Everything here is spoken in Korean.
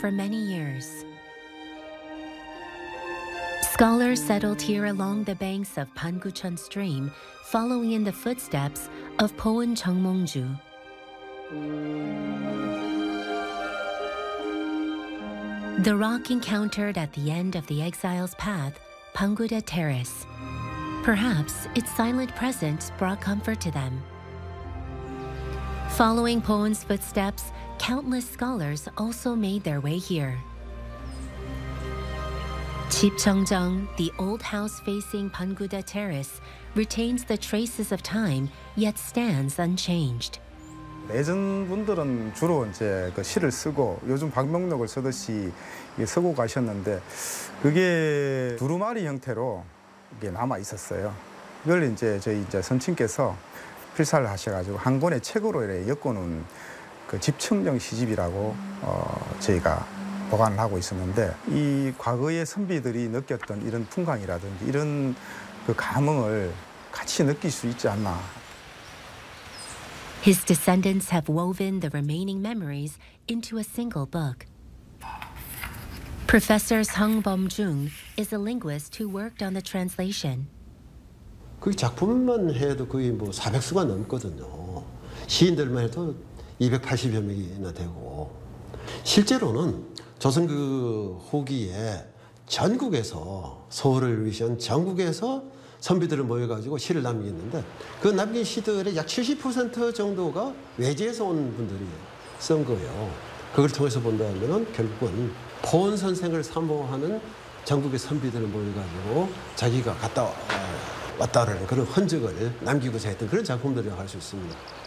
for many years. Scholars settled here along the banks of Pangucheon stream, following in the footsteps of Poeun Jeongmongju. The rock encountered at the end of the exile's path, Panguda Terrace. Perhaps its silent presence brought comfort to them. Following Poeun's footsteps, countless scholars also made their way here. Chipcheongjong, the old house facing Panguda Terrace, retains the traces of time, yet stands unchanged. 예전 분들은 주로 이제 그 시를 쓰고 요즘 방명록을 쓰듯이 쓰고 가셨는데 그게 두루마리 형태로 이게 남아 있었어요. 이걸 이제 저희 선친께서 필사를 하셔가지고 한 권의 책으로 이렇게 엮어놓은 그 집청정 시집이라고 저희가 보관을 하고 있었는데 이 과거의 선비들이 느꼈던 이런 풍광이라든지 이런 그 감흥을 같이 느낄 수 있지 않나. His descendants have woven the remaining memories into a single book. Professor Sung Bom-jung is a linguist who worked on the translation. 그 작품만 해도 거의 뭐 400수가 넘거든요. 시인들만 해도 280여 명이나 되고 실제로는 조선 그 후기에 전국에서 서울을 위시한 전국에서 선비들을 모여가지고 시를 남기는데 그 남긴 시들의 약 70% 정도가 외지에서 온 분들이 쓴 거예요. 그걸 통해서 본다면 결국은 포은 선생을 사모하는 전국의 선비들을 모여가지고 자기가 갔다 왔다라는 그런 흔적을 남기고자 했던 그런 작품들이라고 할 수 있습니다.